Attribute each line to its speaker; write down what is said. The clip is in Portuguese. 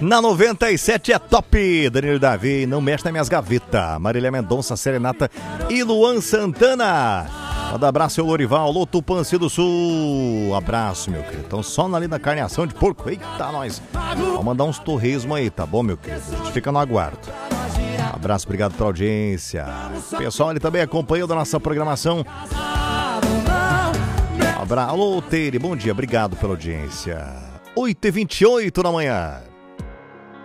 Speaker 1: Na 97 é top. Danilo Davi, não mexe nas minhas gavetas. Marília Mendonça, Serenata e Luan Santana. Manda abraço, seu Lorival. Alô, Tupanci do Sul. Abraço, meu querido. Então só ali na carneação de porco. Eita, nós. Vamos mandar uns torresmos aí, tá bom, meu querido? A gente fica no aguardo. Abraço, obrigado pela audiência. Pessoal, ele também acompanhou da nossa programação. Alô, Teire, bom dia, obrigado pela audiência. 8h28 da manhã.